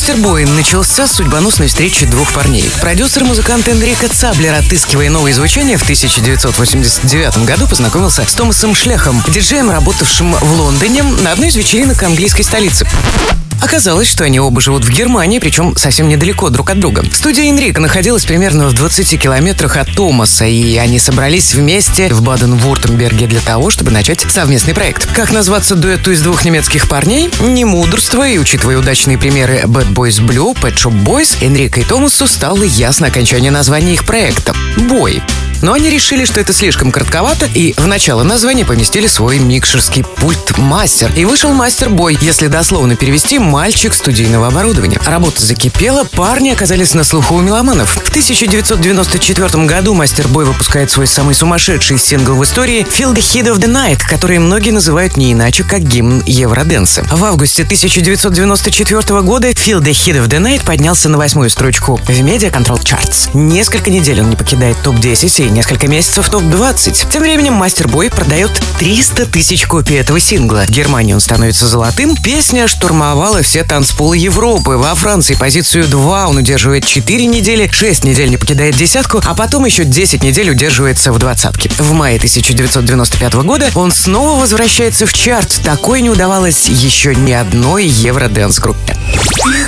Мастер Бой начался с судьбоносной встречи двух парней. Продюсер-музыкант Энрико Цаблер, отыскивая новые звучания, в 1989 году познакомился с Томасом Шлехом, диджеем, работавшим в Лондоне на одной из вечеринок английской столицы. Оказалось, что они оба живут в Германии, причем совсем недалеко друг от друга. Студия Энрико находилась примерно в 20 километрах от Томаса, и они собрались вместе в Баден-Вюртемберге для того, чтобы начать совместный проект. Как назваться дуэту из двух немецких парней? Не мудрствуя и учитывая удачные примеры Bad Boys Blue, Pet Shop Boys, Энрико и Томасу стало ясно окончание названия их проекта – «Бой». Но они решили, что это слишком коротковато, и в начало названия поместили свой микшерский пульт «Мастер». И вышел «Мастер Бой», если дословно перевести «мальчик студийного оборудования». Работа закипела, парни оказались на слуху у меломанов. В 1994 году «Мастер Бой» выпускает свой самый сумасшедший сингл в истории «Feel the Heat of the Night», который многие называют не иначе, как гимн евроденса. В августе 1994 года «Feel the Heat of the Night» поднялся на 8-ю строчку в Media Control Charts. Несколько недель он не покидает топ-10 и несколько месяцев топ-20. Тем временем «Мастер Бой» продает 300 тысяч копий этого сингла. В Германии он становится золотым. Песня штурмовала все танцполы Европы. Во Франции позицию 2 он удерживает 4 недели, 6 недель не покидает десятку, а потом еще 10 недель удерживается в двадцатке. В мае 1995 года он снова возвращается в чарт. Такое не удавалось еще ни одной евродэнс-группе.